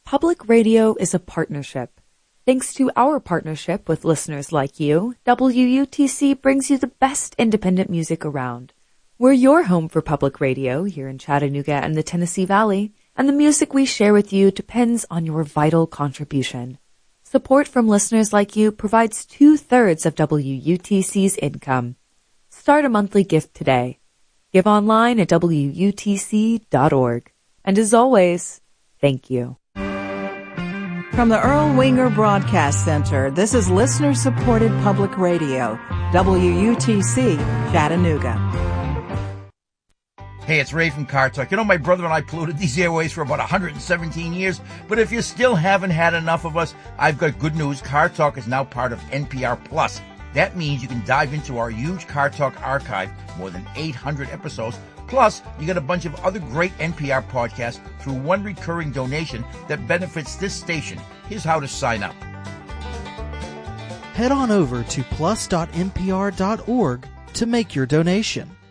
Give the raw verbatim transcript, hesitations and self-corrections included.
Public radio is a partnership. Thanks to our partnership with listeners like you, W U T C brings you the best independent music around. We're your home for public radio here in Chattanooga and the Tennessee Valley, and the music we share with you depends on your vital contribution. Support from listeners like you provides two-thirds of W U T C's income. Start a monthly gift today. Give online at W U T C dot org. And as always, thank you. From the Earl Winger Broadcast Center, this is listener-supported public radio, W U T C, Chattanooga. Hey, it's Ray from Car Talk. You know, my brother and I polluted these airways for about one hundred seventeen years, but if you still haven't had enough of us, I've got good news. Car Talk is now part of N P R Plus. That means you can dive into our huge Car Talk archive, more than eight hundred episodes. Plus, you get a bunch of other great N P R podcasts through one recurring donation that benefits this station. Here's how to sign up. Head on over to plus dot N P R dot org to make your donation.